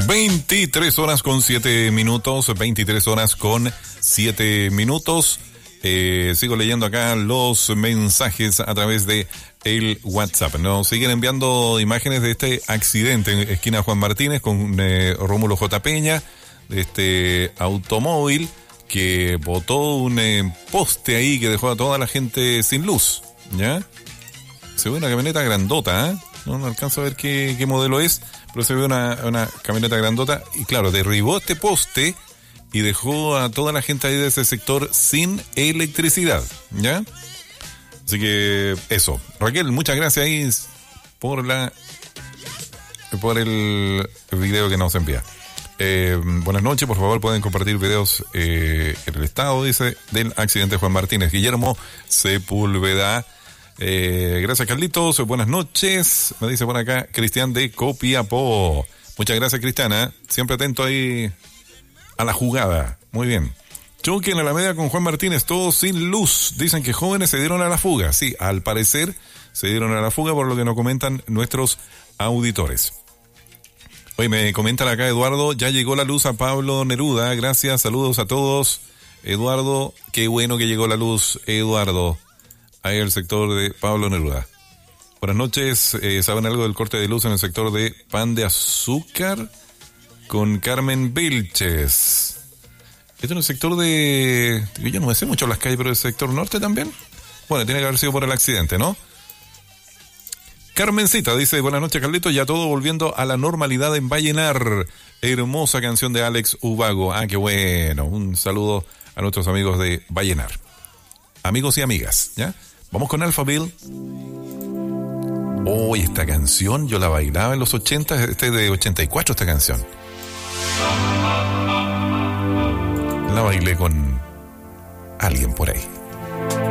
23 horas con 7 minutos, 23 horas con 7 minutos. Sigo leyendo acá los mensajes a través de el WhatsApp. Nos siguen enviando imágenes de este accidente en esquina Juan Martínez con Rómulo J. Peña, de este automóvil que botó un poste ahí que dejó a toda la gente sin luz, ¿ya? Se ve una camioneta grandota, ¿eh? No alcanzo a ver qué modelo es, pero se ve una camioneta grandota y claro, derribó este poste y dejó a toda la gente ahí de ese sector sin electricidad, ¿ya? Así que eso. Raquel, muchas gracias ahí por el video que nos envía. Buenas noches, por favor pueden compartir videos en el estado, dice, del accidente de Juan Martínez. Guillermo Sepúlveda. Gracias, Carlitos, buenas noches. Me dice por acá Cristian de Copiapó. Muchas gracias, Cristiana, siempre atento ahí a la jugada. Muy bien. Choque en Alameda con Juan Martínez, todos sin luz. Dicen que jóvenes se dieron a la fuga. Sí, al parecer se dieron a la fuga por lo que nos comentan nuestros auditores. Hoy me comentan acá, Eduardo, ya llegó la luz a Pablo Neruda. Gracias, saludos a todos. Eduardo, qué bueno que llegó la luz, Eduardo. Ahí el sector de Pablo Neruda. Buenas noches, ¿saben algo del corte de luz en el sector de Pan de Azúcar? Con Carmen Vilches. Esto en el sector de... Yo no me sé mucho las calles, pero el sector norte también. Bueno, tiene que haber sido por el accidente, ¿no? Carmencita dice, buenas noches, Carlitos, ya todo volviendo a la normalidad en Vallenar. Hermosa canción de Alex Ubago. Ah, qué bueno. Un saludo a nuestros amigos de Vallenar. Amigos y amigas, ¿ya? Vamos con Alphaville. Oh, esta canción yo la bailaba en los 80, este es de 84 esta canción. La bailé con alguien por ahí.